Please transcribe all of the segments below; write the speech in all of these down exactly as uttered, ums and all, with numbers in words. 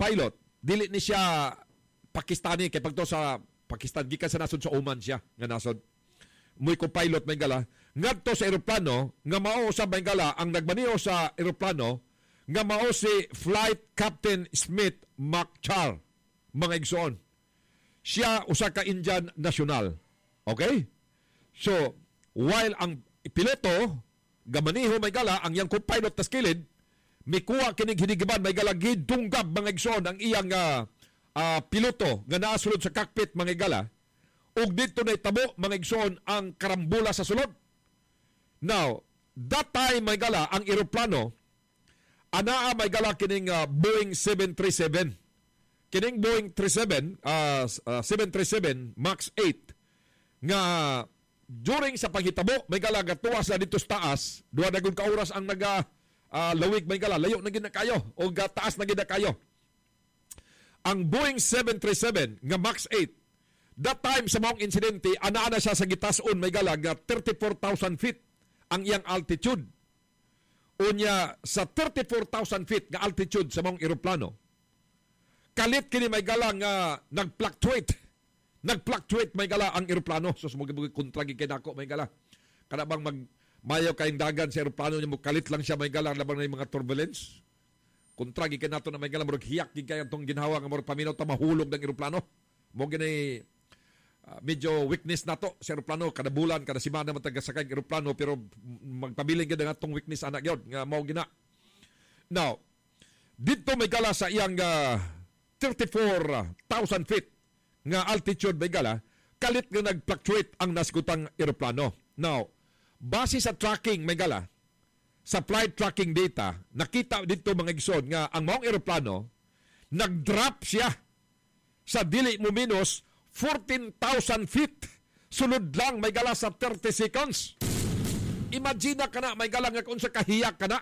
co-pilot, dili ni siya Pakistani kay pagto sa Pakistan gikan sa nasod sa Oman siya nga nasod. Muy co-pilot may gala ngadto sa eroplano nga mao sa may gala ang nagmaneho sa eroplano nga mao si Flight Captain Smith McChar mga igsoon. Siya usa ka Indian national. Okay? So, while ang piloto gamaniho may gala ang iyang co-pilot tas kilid mikuha kining hinigiban may gala gidunggab mga igsoon ang iyang uh, uh, piloto nga naa sulod sa cockpit mga gala ug dito na itabo mga igsoon ang karambula sa sulod. Now, that time may gala ang eroplano anaa may gala kining uh, Boeing seven thirty-seven. Kining Boeing thirty-seven, uh, uh, seven thirty-seven Max eight nga during sa paghitabo may gala gatuwas na dito sa taas duha na gud ka oras ang naga uh, lawig may gala layo na gid na kayo o gataas na gid na kayo. Ang Boeing seven thirty-seven nga Max eight that time sa maong insidente anaa na siya sa gitason may gala nga thirty-four thousand feet ang iyang altitude. Unya sa thirty-four thousand feet nga altitude sa maong eroplano kalit kini may gala nga nag-fluctuate nag-fluctuate may gala ang eroplano. So sumugibugig kontragi kay nako may gala kada bang mag mayo kayong dagan sa eroplano niya mo kalit lang siya may gala labang na yung mga turbulence. Kontragi kay nato na may gala murag hiyak gid kay atong ginhawa nga murag paminaw ta mahulog ng eroplano. Mo gini uh, medyo weakness nato sa eroplano kada bulan kada semana matagasakay ang eroplano pero magpabiling gid ang atong weakness anak gyud nga mao gina. Now, dito may gala sa iyang uh, thirty-four thousand feet nga altitude may gala kalit nga nag-fluctuate ang nasgutang eroplano. Now, base sa tracking may gala sa flight tracking data nakita dito mga igsoon nga ang maong eroplano nag-drop siya sa dili mo minus fourteen thousand feet sunod lang may gala sa thirty seconds. Imagine ka na may gala nga kung sa kahiyak ka na.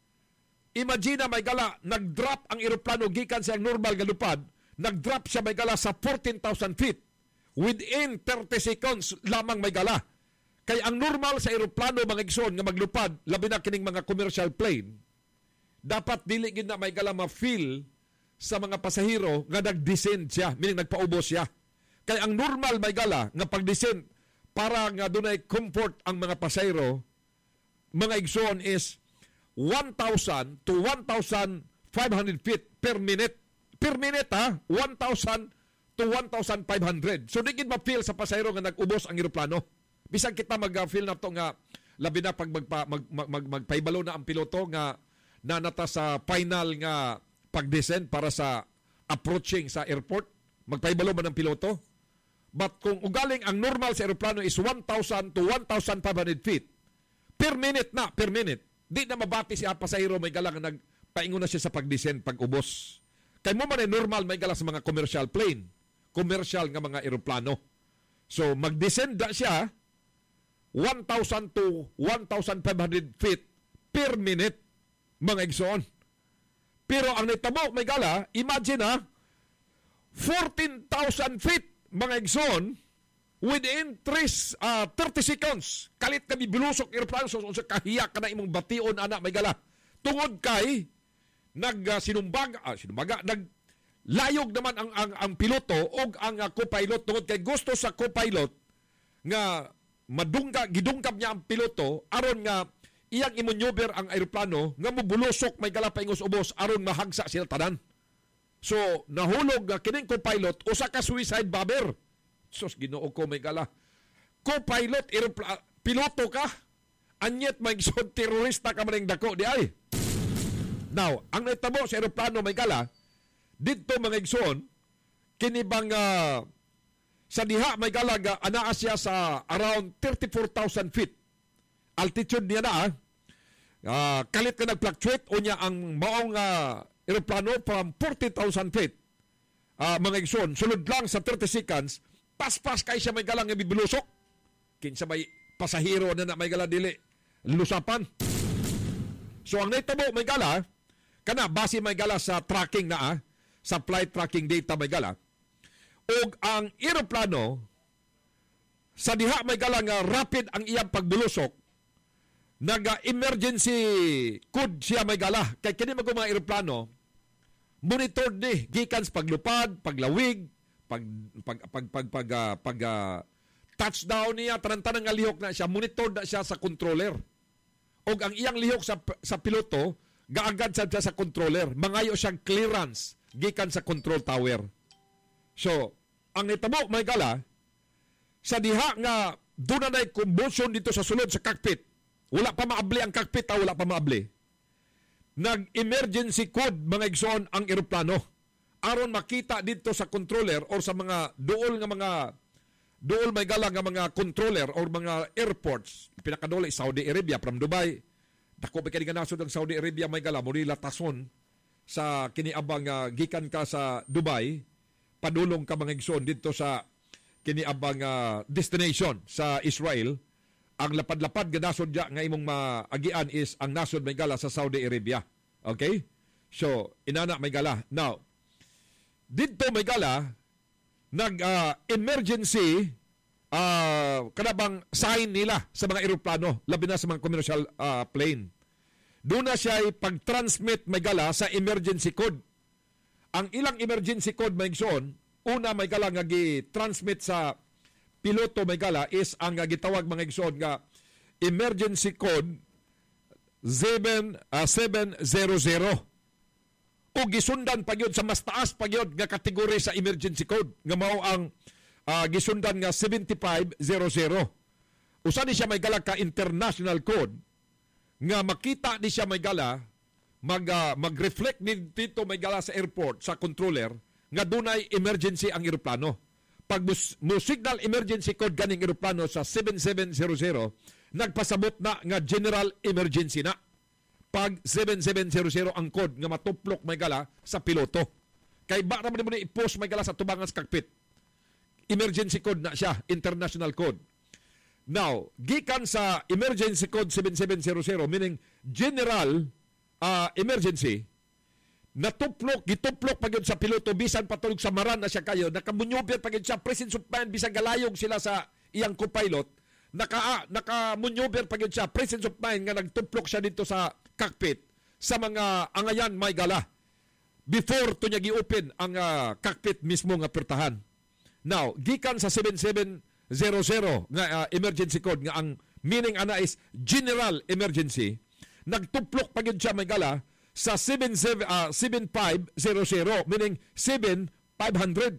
Imagine may gala nag-drop ang eroplano gikan sa normal nga lupad nag-drop siya may gala sa fourteen thousand feet within thirty seconds lamang may gala. Kay ang normal sa eroplano mga igsoon nga maglupad labi na kining mga commercial plane dapat dili gid na may gala ma-feel sa mga pasahero nga nag-descend siya meaning nagpaubos siya. Kay ang normal may gala nga pag-descend para nga dunay comfort ang mga pasahero mga igsoon is one thousand to one thousand five hundred feet per minute. Per minute ha, one thousand to one thousand five hundred. So di gid ma-feel sa pasahero nga nag-ubos ang eroplano. Bisag kita mag-feel na to nga labi na pag magpa, mag, mag, mag, magpaibalo na ang piloto nga nanata sa final nga pag-descend para sa approaching sa airport. Magpaibalo man ang piloto. But kung ugaling ang normal sa eroplano is one thousand to one thousand five hundred feet per minute na, per minute. Di na mabati siya pasahero may gala nga nagpaingon na siya sa pag-descend, pag-ubos. Kay mo man ay normal may gala sa mga commercial plane, commercial nga mga eroplano. So mag-descend na siya one thousand to one thousand five hundred feet per minute mga igsoon. Pero ang nitabo may gala, imagine ha, fourteen thousand feet mga igsoon within three, uh, thirty seconds. Kalit kami bilusok eroplano so, so kahiyak ka na imong bation anak may gala. Tungod kay nag uh, sinumbaga, ah, sinumbaga nag layog naman ang ang, ang piloto o ang uh, co-pilot tungod kay gusto sa co-pilot nga madungga gidungkab niya ang piloto aron nga iyang imaneuver ang eroplano nga mobulusok may gala paingos ubos aron mahagsa sila tanan. So nahulog uh, kining co-pilot usa ka suicide bomber. Sus Ginoo ko may gala. Co-pilot eropla- piloto ka anyet may isod terorista ka maning dako di ay. Now, ang naitabo sa eroplano may gala, dito mga igsoon, kinibang uh, sa diha may gala ga anaa siya sa around thirty-four thousand feet. Altitude niya na, uh, kalit ka nag-fluctuate o niya ang maong uh, eroplano from forty thousand feet. Uh, mga igsoon, sulod lang sa thirty seconds, paspas kay siya may gala nga bibilusok. Kinsa may pasahero na na may gala dili, lusapan. So ang naitabo may gala, kana base may gala sa tracking na ah, sa flight tracking data may gala. Og ang eroplano sa diha may gala nga rapid ang iyang pagbulusok, naga emergency code siya may gala. Kay kini mga mga eroplano monitor ni gikan sa paglupad, paglawig, pag pag pag pag pag, uh, pag uh, touchdown niya, tanan-tanan nga lihok na siya, monitor na siya sa controller. Og ang iyang lihok sa sa piloto gaagad sa sa controller, mangayo siyang clearance gikan sa control tower. So, ang nitabo may gala sa diha nga doon na combustion dito sa sulod sa cockpit. Wala pa maabli ang cockpit, ah, wala pa maabli. Nag-emergency code mga igsoon ang eroplano aron makita dito sa controller or sa mga duol nga mga duol may gala nga mga controller or mga airports. Pinakaduli Saudi Arabia from Dubai. Dako ba kini nga nasod ang Saudi Arabia may gala mo latason sa kiniabang uh, gikan ka sa Dubai padulong ka mga igsoon dito sa kiniabang uh, destination sa Israel. Ang lapad-lapad nga nasod nga imong maagian is ang nasod may gala sa Saudi Arabia. Okay? So, inana may gala. Now, dito may gala, nag-emergency uh, uh, kanabang sign nila sa mga eroplano, labi na sa mga commercial uh, plane. Doon na siya ay pag-transmit may gala sa emergency code. Ang ilang emergency code may igsoon, una may gala nga gi-transmit sa piloto may gala is ang uh, gitawag mga igsoon nga emergency code seven hundred. O gisundan pagyod sa mas taas pagyod nga kategory sa emergency code nga mao ang uh, gisundan nga seventy-five hundred. Usa ni siya may gala ka international code nga makita ni siya may gala mag uh, mag-reflect ni dito may gala sa airport sa controller nga dunay emergency ang eroplano. Pag mo signal emergency code ganing eroplano sa seven seven zero zero, nagpasabot na nga general emergency na. Pag seven seven zero zero ang code nga matuplok may gala sa piloto. Kay ba naman mo ni i-post may gala sa tubangan sa cockpit. Emergency code na siya, international code. Now, gikan sa emergency code seven seven zero zero, meaning general uh, emergency, natuplok, gituplok pagod sa piloto, bisan patulog sa maran na siya kayo, nakamunyobir pagod siya, presence of mind, bisan galayog sila sa iyang co-pilot, naka, nakamunyobir pagod siya, presence of mind, nga nagtuplok siya dito sa cockpit, sa mga angayan may gala, before to niya gi-open ang uh, cockpit mismo nga pertahan. Now, gikan sa seven seven zero zero nga uh, emergency code, nga ang meaning ana is general emergency, nagtuplok pagod siya may gala, sa seven five zero zero, meaning seven five hundred.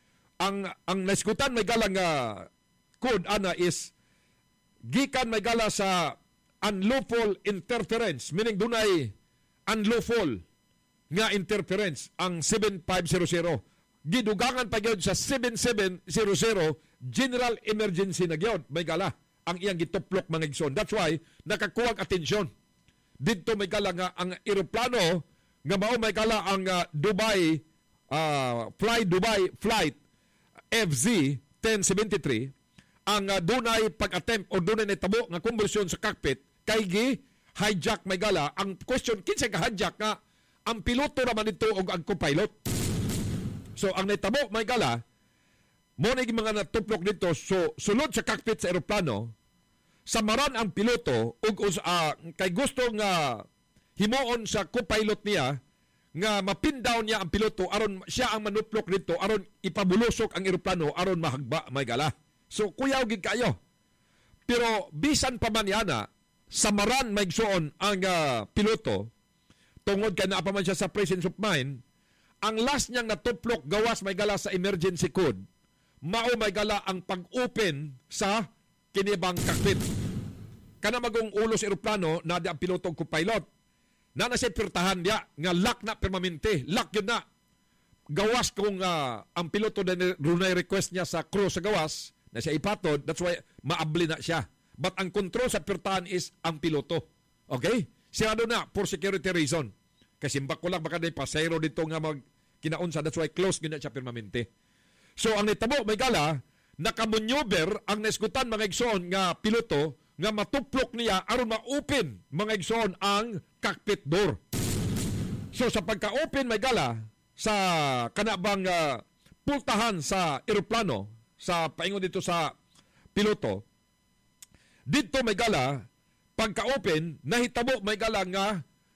Ang ang naiskutan may gala nga code ana is gikan may gala sa unlawful interference, meaning dunay unlawful nga interference ang seven five zero zero. Gidugangan pa gyud sa seven seven zero zero, general emergency na gyud may gala ang iyang gituplok mga igsoon. That's why nakakuwag atensyon. Dito may gala nga ang eroplano nga mao may gala ang uh, Dubai uh, Fly Dubai Flight F Z ten seventy-three ang uh, dunay pag-attempt o dunay natabo nga konbersyon sa cockpit kay gi hijack may gala. Ang question kinsa ka hijack nga ang piloto naman dito og ang co-pilot. So ang natabo may gala mo na mga natuplok dito, so sulod sa cockpit sa eroplano, samaran ang piloto ug uh, kay gusto nga himuon sa co-pilot niya nga mapindown niya ang piloto aron siya ang manuplok dito aron ipabulusok ang eroplano aron mahagba may gala. So kuyaw gid kayo. Pero bisan pa man yana, samaran maigsuon ang uh, piloto tungod kay naa pa man siya sa presence of mind. Ang last niyang natuplok gawas may gala sa emergency code, mao may gala ang pag-open sa kinibang cockpit. Kana magong ulo sa eroplano na di ang piloto ko pilot. Na na siya pirtahan dia nga lock na permanente, lock yun na. Gawas kung uh, ang piloto na runay request niya sa crew sa gawas na siya ipatod, that's why maabli na siya. But ang control sa pirtahan is ang piloto. Okay? Siyado na for security reason. Kasi mbak ko lang baka na pasayro dito nga mag kinaunsa, that's why close yun na siya permanente. So ang nitabo may gala, nakamunyober ang naisgutan mga igsoon nga piloto nga matuplok niya aron ma-open mga igsoon ang cockpit door. So sa pagka-open may gala sa kanabang uh, pultahan sa eroplano, sa paingon dito sa piloto, dito may gala, pagka-open, nahitabo may gala nga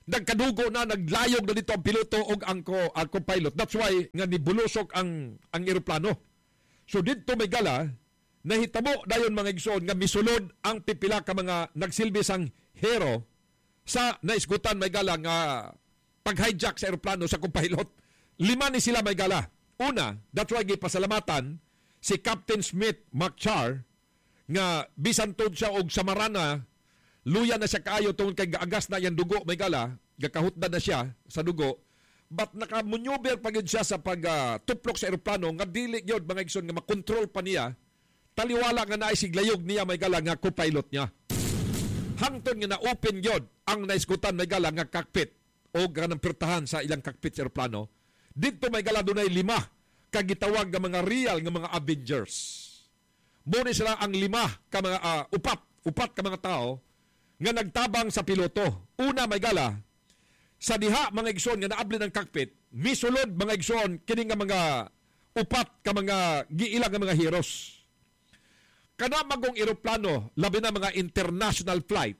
nagkadugo na, naglayog na dito ang piloto o ang, ko, ang co-pilot. That's why nga nibulusok ang, ang eroplano. So dito may gala, nahitabo dayon mga igsoon nga misulod ang pipila ka mga nagsilbi sang hero sa naisgutan may gala nga pag-hijack sa eroplano sa co-pilot. Lima ni sila may gala. Una, that's why gipasalamatan si Captain Smith McChar nga bisan tod siya og samarana, luya na siya kaayo tungod kay gaagas na yang dugo may gala, gakahutdan na siya sa dugo, but nakamunyober pa gyud siya sa pagtuplok uh, sa eroplano nga dili gyud mga igsoon nga makontrol pa niya, taliwala nga naay siglayog niya may gala nga co-pilot niya. Hangtod nga na-open gyud ang naisgutan may gala nga cockpit o ganang pirtahan sa ilang cockpit sa eroplano. Dito may gala dunay lima kagitawag nga mga real nga mga Avengers. Muna sila ang lima ka mga uh, upat, upat ka mga tao nga nagtabang sa piloto. Una may gala, sa diha mga igsoon nga naabli ng cockpit, misulod mga igsoon kini nga mga upat ka mga giilang nga mga heroes. Kana magong eroplano, labi na mga international flight,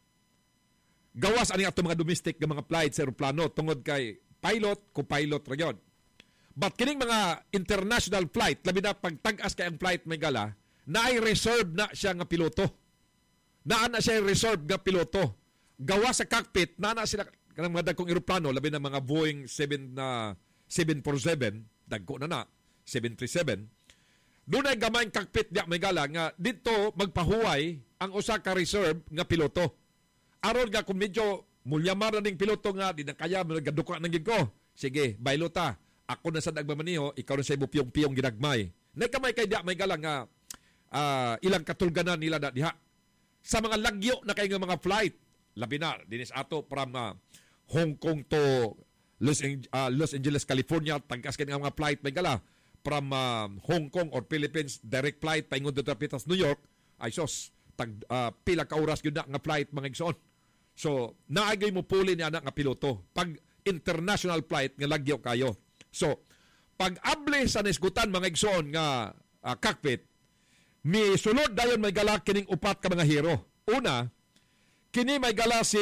gawas ani ato mga domestic nga mga flight sa eroplano tungod kay pilot, co-pilot ra gyud. But kining mga international flight, labi na pagtag-as kay ang flight may gala, naay reserve na siya nga piloto. Naa na siya reserve nga piloto. Gawa sa cockpit, naa na sila kanang mga dagkong eroplano, labi na mga Boeing seven na seven forty-seven, dagko na na, seven thirty-seven. Doon ay gamayng cockpit diya may gala nga dito magpahuway ang usa ka reserve nga piloto. Aron nga kung medyo mulyamar na ning piloto nga, di na kaya, magaduka na gid ko. Sige, baylo ta. Ako na sa nagmamaniho, ikaw na sa piyong-piyong ginagmay. Nagkamay kay diya may gala nga uh, ilang katulganan nila na diha. Sa mga lagyo na kay nga mga flight, labi na, dinis ato from uh, Hong Kong to Los, uh, Los Angeles, California, tagkas kay nga mga flight may gala from uh, Hong Kong or Philippines, direct flight, paingon dito Pitas, New York, ay sos, tag, uh, pila ka oras yun na nga flight mga igsoon. So, naagay mo puli ni anak nga piloto. Pag international flight, nga lagyo kayo. So, pag able sa nisgutan mga igsoon nga uh, cockpit, mi sulod dayon may gala kining upat ka mga hero. Una, kini may gala si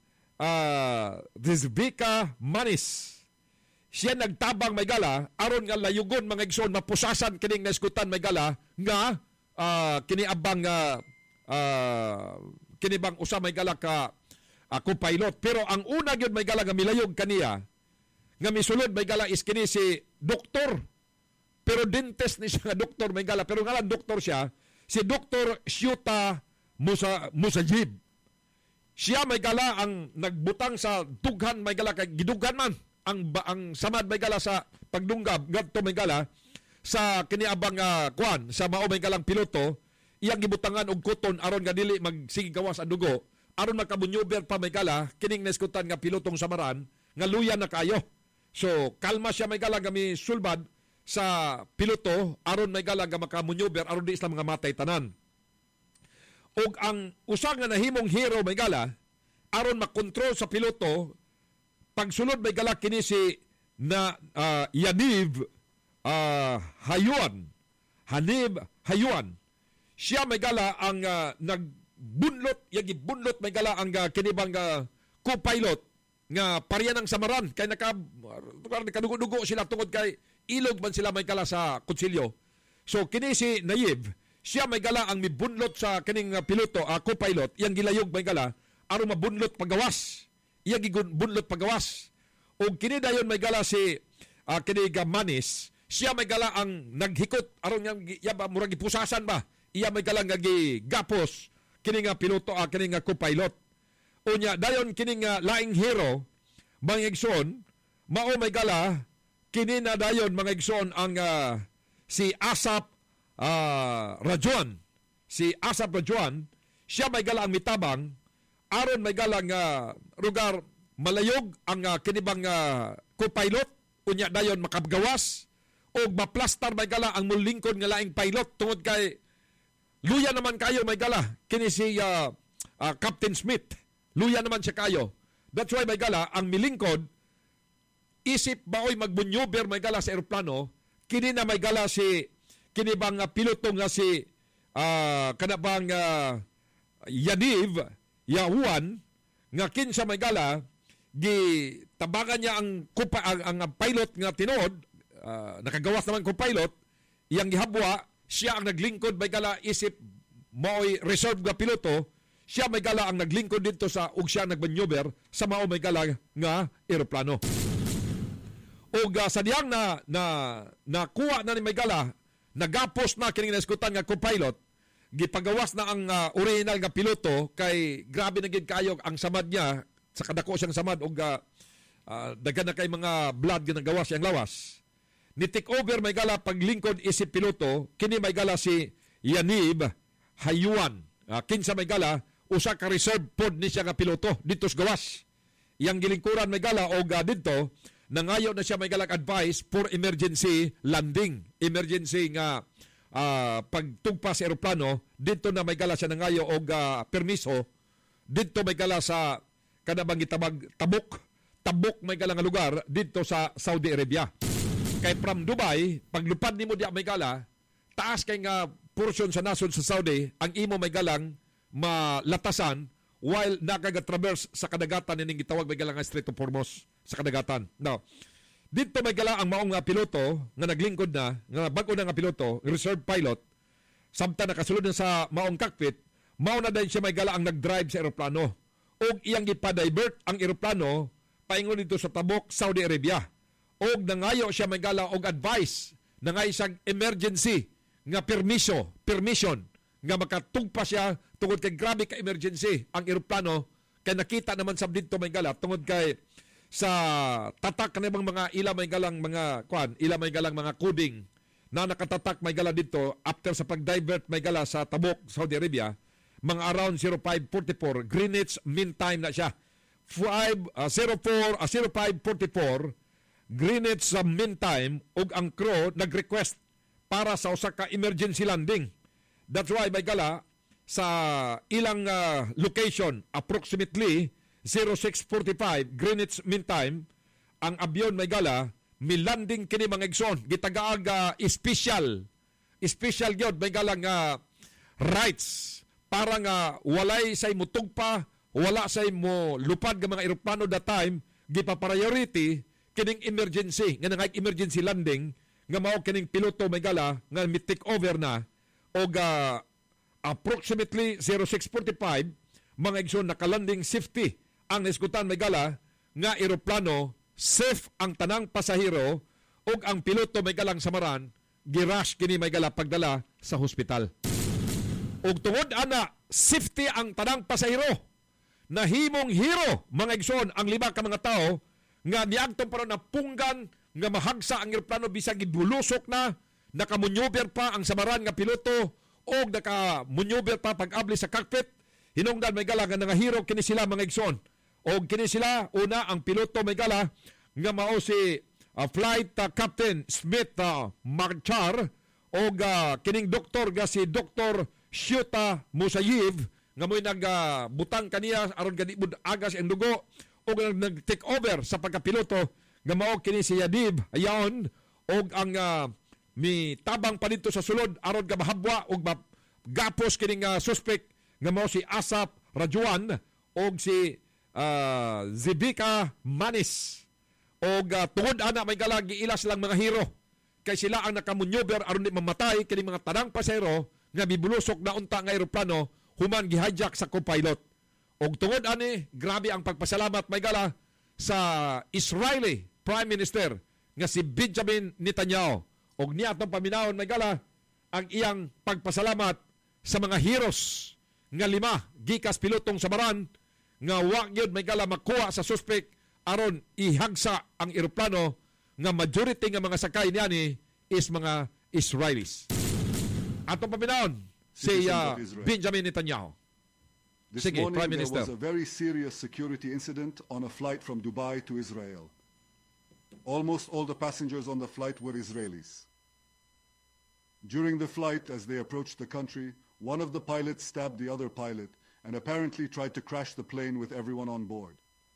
uh, Rizvika Manis. Siya nagtabang may gala aron nga layugon mga igsoon mapusasan kining nisgutan may gala nga uh, kini abang uh, uh, kini bang usa may gala ka uh, co-pilot. Pero ang una gyud may gala nga milayog kaniya nga misulod may gala is kini si doktor. Pero dentist ni siya nga doktor may gala. Pero ngalan doktor siya, si Doktor Shuta Musa, Musajib. Siya may gala ang nagbutang sa dughan may gala kay gidughan man ang ang samad may gala sa pagdunggab ngadto may gala sa kiniabang uh, kwan sa mao may galang piloto, iyang gibutangan og kuton aron nga dili magsige gawas ang dugo, aron makabunyober pa may gala kining naiskutan nga pilotong samaran nga luya na kayo. So kalma siya may gala nga mi sulbad sa piloto aron may gala nga makamunyober aron di isla mga matay tanan. Og ang usa nga nahimong hero may gala aron makontrol sa piloto pagsulod may gala kini si na uh, Yaniv uh, Hayuan. Hanib Hayuan. Siya may gala ang uh, nagbunlot, yagi bunlot may gala ang uh, kinibang uh, co-pilot nga parya ng samaran kay naka nakadugo-dugo sila tungod kay ilog man sila may gala sa kutsilyo. So kini si Naive, siya may gala ang mibunlot sa kining uh, piloto, uh, co-pilot, iyang gilayog may gala aron mabunlot pagawas. Iyang gibunlot pagawas. O kini dayon may gala si uh, kini Manis, siya may gala ang naghikot aron yang iya ba murag gipusasan ba. Iya may gala nga gigapos kini nga piloto, uh, kini nga co-pilot. Unya dayon kini nga laing hero mga igsoon, mao may gala kini na dayon mga igsoon ang uh, si Asap uh, Rajuan. Si Asap Rajuan, siya may gala ang mitabang aron may gala nga lugar malayog ang uh, kinibang uh, co-pilot, unya dayon makabgawas o maplastar may gala ang mulingkod nga laing pilot tungod kay luya naman kayo may gala kini si uh, uh, Captain Smith. Luya naman siya kayo. That's why may gala ang milingkod isip baoy magbunyober may gala sa eroplano, kini na may gala si kini bang uh, piloto nga si uh, kanabang uh, Yaniv Yahuan nga kinsa may gala gitabangan niya ang, kupa, ang, ang pilot nga tinuod, uh, nakagawas naman ko pilot, iyang gihabwa, siya ang naglingkod, may gala isip mao'y reserve nga piloto, siya may gala ang naglingkod dito sa, ug siya nagmaneuver sa mao may gala nga eroplano. O uh, sa diyang na, na nakuha na ni may gala, nagapos na kining naskutan nga co-pilot, gipagawas na ang uh, original nga piloto kay grabe na gid kayo ang samad niya sa kadako siyang samad og uh, uh, daghan na kay mga blood nga nagawas siyang lawas. Ni take over may gala paglingkod isip piloto kini may gala si Yanib Hayuan. Uh, kinsa may gala usa ka reserve pod ni siya nga piloto dito sa gawas. Yang gilingkuran may gala og uh, dito nangayo na siya may galak advice for emergency landing. Emergency nga uh, pagtugpa sa eroplano, dito na may gala siya nangayo og uh, permiso. Dito may gala sa kanabang itabag Tabuk. Tabuk may gala nga lugar dito sa Saudi Arabia. Kay from Dubai, paglupad nimo diya may gala, taas kay nga portion sa nasod sa Saudi, ang imo may galang malatasan while nakaga-traverse sa kadagatan ning gitawag may gala nga Strait of Hormuz sa kadagatan. Now, dito may gala ang maong nga piloto nga naglingkod na, nga bago na nga piloto, reserve pilot, samtang nakasulod na sa maong cockpit, mao na din siya may gala ang nag-drive sa eroplano. Og iyang gipa-divert ang eroplano paingon dito sa Tabuk, Saudi Arabia. Og nangayo siya may gala og advice na nga isang emergency nga permiso, permission nga makatugpa siya tungod kay grabe ka emergency ang eroplano kay nakita naman sab dito may gala tungod kay sa tatak kanibang mga ila may galang mga kwan, ila may galang mga coding na nakatatak may gala dito after sa pag-divert may gala sa Tabuk, Saudi Arabia, mga around zero five forty-four Greenwich Mean Time na siya. zero five forty-four Greenwich sa Mean Time ug ang crew nag-request para sa usa ka emergency landing. That's why may gala sa ilang uh, location approximately zero six forty-five Greenwich Mean Time, ang abyon may gala milanding kini mga igsoon gitagaag uh, special special gyud may gala nga rights para nga walay say mutugpa, wala say mo lupad nga mga eroplano that time, gipa-priority kining emergency nga nangay emergency landing nga mao kining piloto may gala nga mi-take over na og uh, approximately zero six forty-five mga igsoon nakalanding safety ang nisgutan may gala nga eroplano, safe ang tanang pasahero ug ang piloto may galang samaran girush kini may gala pagdala sa hospital. Ug tungod ana safety ang tanang pasahero, nahimong hero mga igsoon ang lima ka mga tao nga niadtong paron na punggan nga mahagsa ang eroplano bisag gibulusok na, nakamunyober pa ang samaran nga piloto og nakamunyober pa pag-abli sa cockpit. Hinungdan may gala nga nangahiro kini sila mga igsoon. Og kini sila, una ang piloto may gala nga mao si uh, Flight uh, Captain Smith uh, Marchar og uh, kining doktor nga si Doktor Shuta Musayiv nga mo'y nagbutang uh, kaniya aron ganibud agas ang dugo og nag-take over sa pagkapiloto nga mao kini si Yadib ayon og ang uh, mi tabang pa dito sa sulod aron ga mahabwa og gapos kining uh, suspect nga mao si Asap Rajuan og si uh, Zibika Manis. Og uh, tungod ana may galagi ilas lang mga hero kay sila ang nakamunyober aron di mamatay kini mga tanang pasahero nga bibulusok na unta nga eroplano human gihijack sa co-pilot. Og tungod ani grabe ang pagpasalamat may gala sa Israeli Prime Minister nga si Benjamin Netanyahu. Og niya atong paminawon may gala ang iyang pagpasalamat sa mga heroes nga lima gikas pilotong samaran nga wa gyud may gala makuha sa suspect aron ihagsa ang eroplano nga majority nga mga sakay niani is mga Israelis. Atong paminawon si uh, Benjamin Netanyahu. This Sige, morning Prime there Minister. was a very serious security incident on a flight from Dubai to Israel. Almost all the passengers on the flight were Israelis. During the flight, as they approached the country, one of the pilots stabbed the other pilot and apparently tried to crash the plane with everyone on board.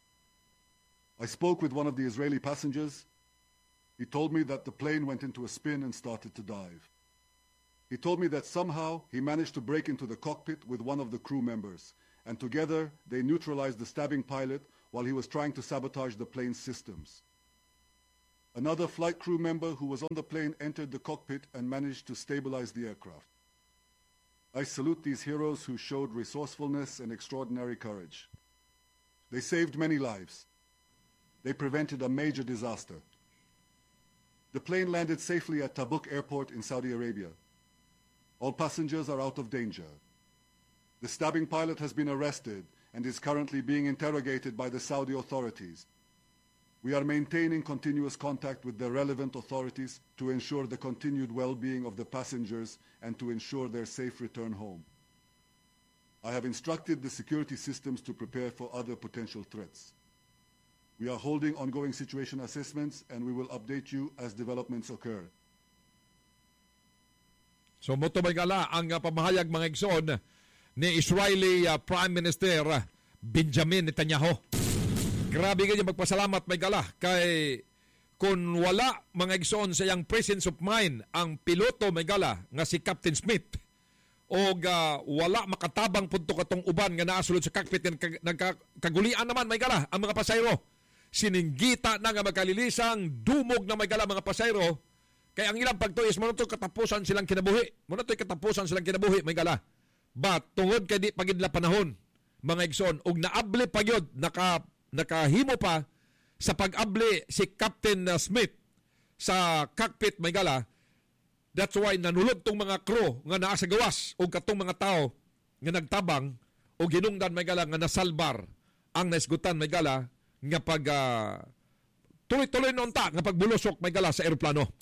I spoke with one of the Israeli passengers. He told me that the plane went into a spin and started to dive. He told me that somehow he managed to break into the cockpit with one of the crew members, and together they neutralized the stabbing pilot while he was trying to sabotage the plane's systems. Another flight crew member who was on the plane entered the cockpit and managed to stabilize the aircraft. I salute these heroes who showed resourcefulness and extraordinary courage. They saved many lives. They prevented a major disaster. The plane landed safely at Tabuk Airport in Saudi Arabia. All passengers are out of danger. The stabbing pilot has been arrested and is currently being interrogated by the Saudi authorities. We are maintaining continuous contact with the relevant authorities to ensure the continued well-being of the passengers and to ensure their safe return home. I have instructed the security systems to prepare for other potential threats. We are holding ongoing situation assessments and we will update you as developments occur. So moto may gala ang uh, pamahayag mga igsoon ni Israeli uh, Prime Minister uh, Benjamin Netanyahu. Grabe ganyan magpasalamat may gala kay kung wala mga igsoon sa iyang presence of mind ang piloto may gala nga si Captain Smith o uh, wala makatabang punto katong uban nga naasulod sa cockpit nga nagkagulian naman may gala ang mga pasayro. Sininggita na nga magkalilisang dumog na may gala mga pasayro kaya ang ilang pagtuis mo na ito katapusan silang kinabuhi mo na ito katapusan silang kinabuhi may gala but tungod kay di pagidla panahon mga igsoon og naabli pagyod naka, nakahimo pa sa pag-abli si Captain Smith sa cockpit may gala. That's why nanulod tong mga crew nga naa sa gawas o katong mga tao nga nagtabang o ginungdan may gala nga nasalbar ang naisgutan may gala nga pag uh, tuloy-tuloy noon ta nga pagbulusok may gala sa eroplano.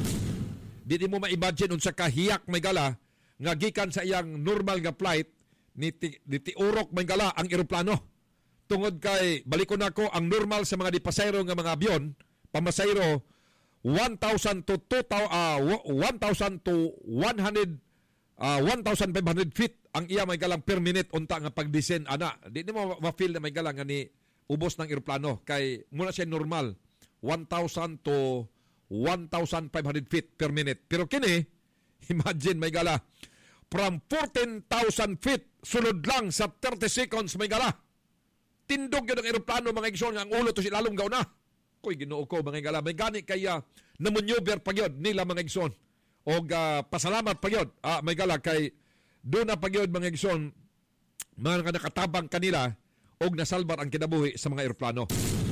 Di mo ma-imagine unsa kahiyak may gala nga gikan sa iyang normal nga flight ni, ti, ni tiurok may gala ang eroplano. Tungod kay balikon nako ang normal sa mga dipasayro nga mga abyon, pamasayro one thousand to two thousand uh, one thousand to one hundred uh, one thousand five hundred feet ang iya may galang per minute unta nga pagdescend ana. Di mo ma-feel na may galang nga ni ubos ng eroplano kay muna siya normal one thousand to one thousand five hundred feet per minute. Pero kini, imagine may gala, from fourteen thousand feet, sulod lang sa thirty seconds may gala. Tindog yun ang eroplano mga igsoon nga ang ulo to si lalong gaw na. Koy ginoo ko mga gala, may gani kaya namaneuver pagyod nila mga igsoon. O uh, pasalamat pagyod, ah, may gala kay doon na pagyod mga igsoon, mga nakatabang kanila og nasalbar ang kinabuhi sa mga eroplano.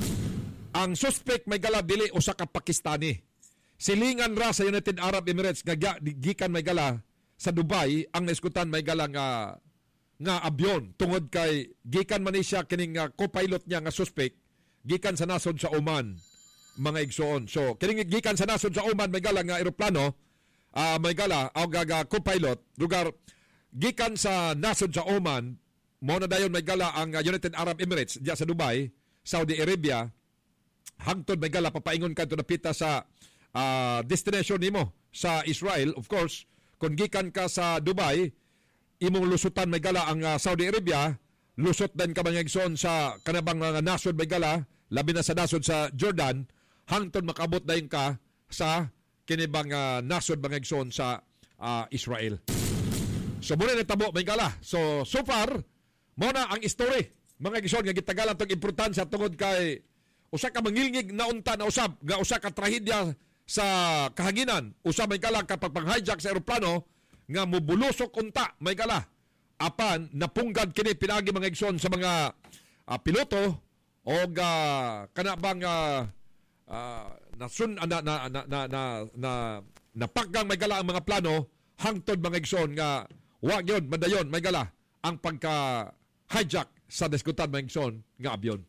Ang suspect may gala dili usa ka Pakistani. Silingan ra sa United Arab Emirates nga gikan may gala sa Dubai ang naiskutan may gala nga nga abyon tungod kay gikan man siya kining uh, co-pilot niya nga suspect gikan sa nasod sa Oman mga igsoon. So kining gikan sa nasod sa Oman may gala nga eroplano uh, may gala og uh, co-pilot lugar gikan sa nasod sa Oman mo na dayon may gala ang United Arab Emirates diya sa Dubai, Saudi Arabia. Hangtod may gala papaingon kadto napita sa uh, destination nimo sa Israel. Of course, kung gikan ka sa Dubai, imong lusutan may gala ang uh, Saudi Arabia, lusot din ka mga igsoon sa kanabang uh, nasod may gala, labi na sa nasod sa Jordan, hangtod makabot dayon ka sa kinibang uh, nasod mga igsoon sa uh, Israel. So muna nitabo may gala. So so far muna ang story mga igsoon nga gitagalan tong importansya tungod kay usa ka mangilngig na unta na usab nga usa ka trahedya sa kahanginan, usa may gala kapag pang-hijack sa eroplano nga mubulusok unta may gala apan napunggad kini pinagi mga igsoon sa mga uh, piloto o uh, kana bang uh, uh, nasun uh, na na na na na, na napakgang may gala ang mga plano hangtod mga igsoon nga wa gyud madayon may gala ang pagka hijack sa diskutan mga igsoon nga abyon.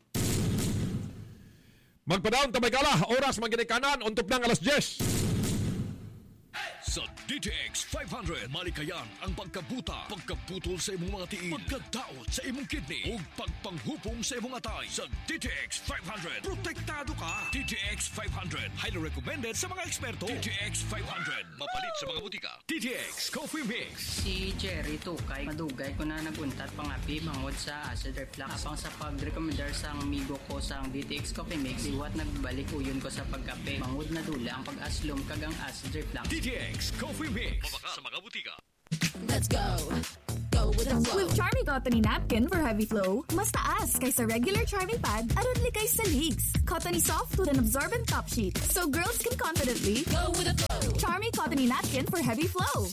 Magpadaon ta may gala, oras magginikanan, untop ng alas diyes. Sa D T X five hundred, malikayan ang pagkabuta, pagkaputol sa imong mga tiil, pagkadaot sa imong kidney, o pagpanghupong sa imong atay. Sa D T X five hundred, protektado ka. D T X five hundred, highly recommended sa mga eksperto. D T X five hundred, mapalit sa mga butika. D T X Coffee Mix. Si Jerry Tukay, madugay ko na naguntat pangapi bangod sa acid reflux. Apang sa pag-recommendar sa amigo ko sa D T X Coffee Mix, iwat nagbalik uyon ko sa pagkape. Bangod na dula ang pag-aslom kagang acid reflux. D T X Coffee Mix. Mabaka sa mga butika. Let's go. Go with a flow. With Charmy Cottony Napkin for heavy flow, mas taas kaysa regular Charmy pad aron likay sa leaks. Cottony soft with an absorbent top sheet, so girls can confidently Go with the flow. Charmy Cottony Napkin for heavy flow.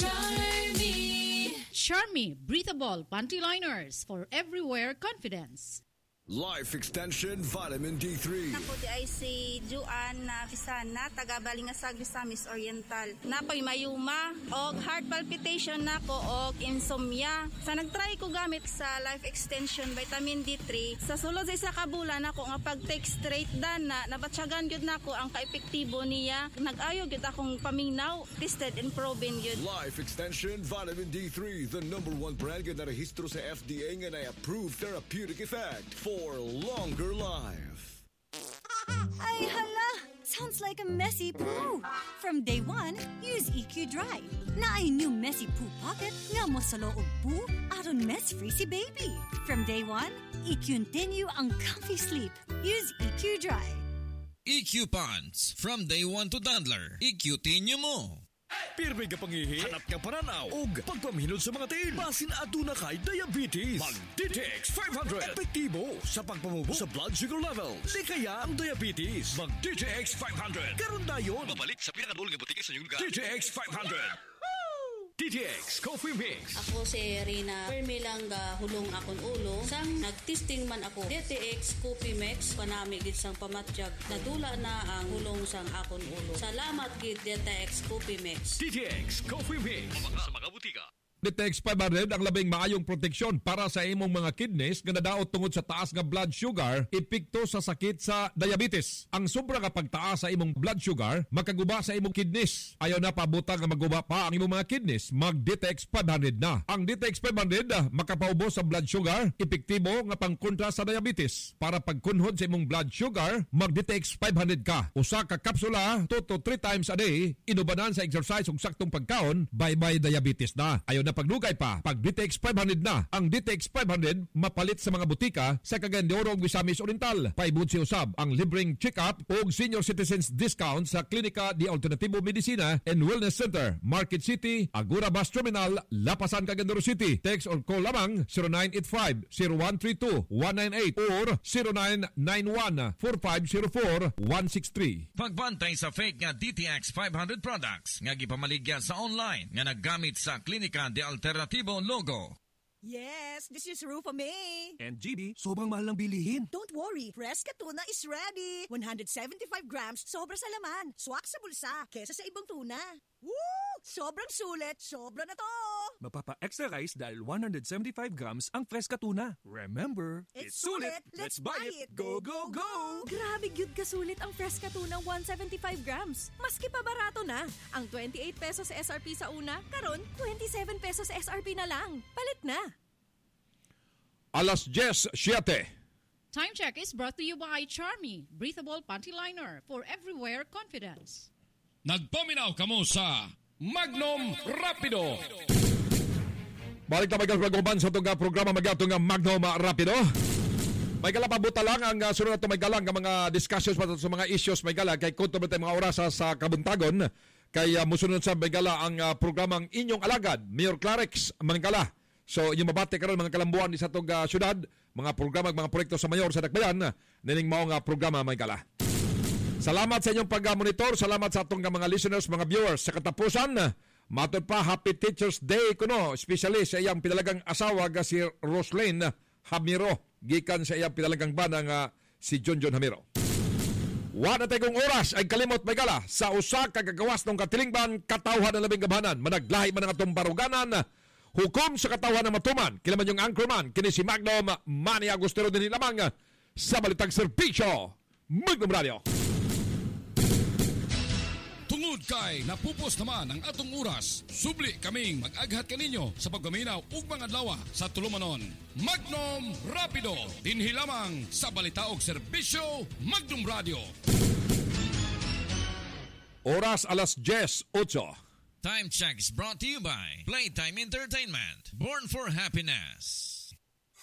Charmy. Charmy breathable panty liners for everywhere confidence. Life Extension Vitamin D three. Ako di ay si Juan Fisana, taga Balingasag, Misamis Oriental. Nakoy mayuma og heart palpitation nako og insomnia. Sa nagtry ko gamit sa Life Extension Vitamin D three, sa sulod sa isa ka bulan nako nga pag-take straight dana, nabatsyagan gyud nako ang kaepektibo niya. Nag-ayo gyud akong paminaw, tested and proven gyud. Life Extension Vitamin D three, the number one brand nga narehistro sa F D A nga na-approved therapeutic effect for For longer life. Ay, hala! Sounds like a messy poo. From day one, use E Q Dry. Na ay new messy poo pocket nga mo sa loob poo aron mess-free si baby. From day one, E Q continue ang comfy sleep. Use E Q Dry. E Q Pants. From day one to toddler. E Q tinyo mo. Pirmi ka pangihi, hanap ka pananaw, ug pagpaminod sa mga tiil. Basin aduna kay diabetes. Mag-D T X five hundred. Epektibo sa pagpamubo sa blood sugar levels. Likaya ang diabetes. Mag-D T X five hundred. Karon dayon. Babalik sa pinakadulong nga butika sa inyong lugar. D T X five hundred. D T X Coffee Mix. Ako si Rina Permi lang ga hulong akon ulo. Sang nagtesting man ako D T X Coffee Mix panami gid sang pamatyag. Nadula na ang hulong sang akon ulo. Salamat gid D T X Coffee Mix. D T X Coffee Mix. Sa mga butika. D T X five hundred ang labing maayong proteksyon para sa imong mga kidneys nga nadaot tungod sa taas nga blood sugar, epekto sa sakit sa diabetes. Ang sobra nga pagtaas sa imong blood sugar makaguba sa imong kidneys. Ayaw na pabuta nga maguba pa ang imong mga kidneys, mag-D T X five hundred na. Ang D T X five hundred makapaubos sa blood sugar, epektibo nga pangkontra sa diabetes. Para pagkunhod sa imong blood sugar, mag-D T X five hundred ka. Usa ka kapsula two to three times a day, inubanan sa exercise ug saktong pagkaon, bye-bye diabetes na. Ayaw na paglugay pa, pag D T X five hundred na. Ang D T X five hundred mapalit sa mga butika sa Cagayan de Oro ug Misamis Oriental. Paibud si usab ang libreng check-up ug senior citizens discount sa Klinika de Alternativo Medicina and Wellness Center, Market City, Agura Bus Terminal, Lapasan, Cagayan de Oro City. Text or call lamang zero nine eight five, zero one three two, one nine eight or zero nine nine one, four five zero four, one six three. Pagbantay sa fake nga D T X five hundred products nga gipamaligya sa online nga naggamit sa Klinika de Alternativo logo. Yes, this is Rufa May. And G B, sobrang mahal ng bilihin. Don't worry, Fresca Tuna is ready. one hundred seventy-five grams, sobra sa laman. Swak sa bulsa, kesa sa ibang tuna. Woo! Sobrang sulit, sobra na to. Mapapa-extra rice dahil one hundred seventy-five grams ang Fresca Tuna. Remember, it's, it's sulit, let's buy it. Go, go, go! Grabe gyud kasulit ang Fresca Tuna one hundred seventy-five grams. Maski pa barato na. Ang twenty-eight pesos sa S R P sa una, karon twenty-seven pesos sa S R P na lang. Palit na. Alas diyes siyete. Time check is brought to you by Charmy, breathable panty liner for everywhere confidence. Nagpaminaw kamo sa Magnum Rapido. Balik na may kagaguban sa itong programa mag-ato nga Magnum Rapido. May gala pabuta lang ang uh, sunod na ito may galang ng mga discussions sa mga issues may gala kay kunto mga oras sa kabuntagon kay uh, musunod sa may gala ang uh, programang inyong alagad, Mayor Clarex Maningala. So, yung mabati karon mga kalambuan sa itong uh, syudad, mga programa, mga proyekto sa mayor sa Dakbayan, nining mao nga programa may gala. Salamat sa inyong pag-monitor, salamat sa itong mga listeners, mga viewers. Sa katapusan, matod pa, Happy Teacher's Day kuno, especially sa iyang pinalagang asawa nga si Roslyn Hamiro, gikan sa iyang pinalagang bana nga si John John Hamiro. Wala tayong oras ay kalimot may gala sa usa ka kagawas ng katilingban, katawhan ng labing gabanan, managlahi man ang atong baruganan, hukom sa katawan ng matuman, kilaman yung anchorman, kini si Magnum Manny Agustero din lamang sa Balitang Serbisyo, Magnum Radio. Tungod kay napupos naman ang atong oras, subli kaming mag-aghat kaninyo sa pagpaminaw ug mga adlaw sa tulumanon. Magnum Rapido, dinhi lamang sa Balitaog Serbisyo, Magnum Radio. Oras alas diyes otso. Time check is brought to you by Playtime Entertainment. Born for happiness.